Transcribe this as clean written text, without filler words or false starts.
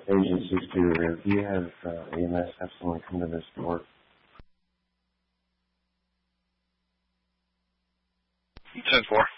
agencies too. If you have EMS have someone come to this door. 10-4.